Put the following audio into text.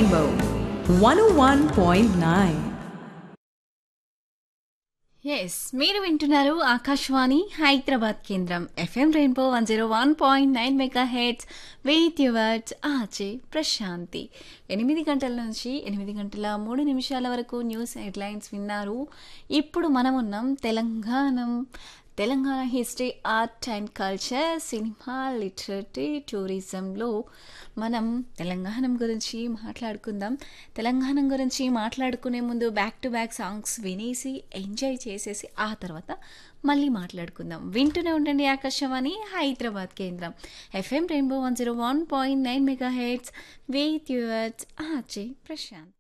Rainbow 101.9. మీరు వింటున్నారు ఆకాశవాణి హైదరాబాద్ కేంద్రం FM rainbow 101.9 mega heads with yours ఆచే Prashanti. 8 గంటల నుంచి 8 గంటల 3 నిమిషాల వరకు న్యూస్ హెడ్లైన్స్ విన్నారు. ఇప్పుడు మనం ఉన్నాం Telangana history, art and culture, cinema, literature, టూరిజంలో మనం తెలంగాణ గురించి మాట్లాడుకుందాం. తెలంగాణ గురించి మాట్లాడుకునే ముందు బ్యాక్ టు బ్యాక్ సాంగ్స్ వినేసి ఎంజాయ్ చేసేసి ఆ తర్వాత మళ్ళీ మాట్లాడుకుందాం. వింటూనే ఉండండి ఆకాశవాణి హైదరాబాద్ కేంద్రం FM rainbow 101.9 mega heads with yours RJ Prashanth.